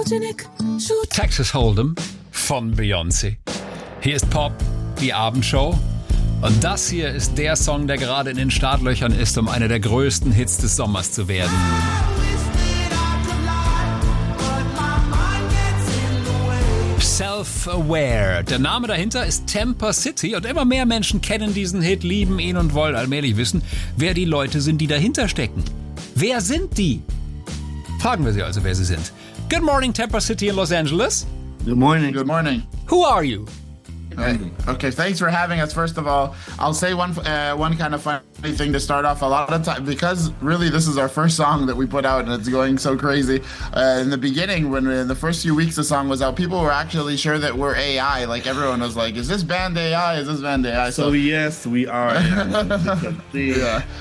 Texas Hold'em von Beyoncé. Hier ist Pop, die Abendshow. Und das hier ist der Song, der gerade in den Startlöchern ist, um einer der größten Hits des Sommers zu werden. Self-Aware. Der Name dahinter ist Temper City und immer mehr Menschen kennen diesen Hit, lieben ihn und wollen allmählich wissen, wer die Leute sind, die dahinter stecken. Wer sind die? Fragen wir sie also, wer sie sind. Good morning, Temper City in Los Angeles. Good morning. Good morning. Who are you? Okay, thanks for having us. First of all, I'll say one kind of funny thing to start off. A lot of time, because really this is our first song that we put out and it's going so crazy. In the beginning, when in the first few weeks the song was out, people were actually sure that we're AI. Like everyone was like, "Is this band AI? Is this band AI?" So yes, we are. Yeah.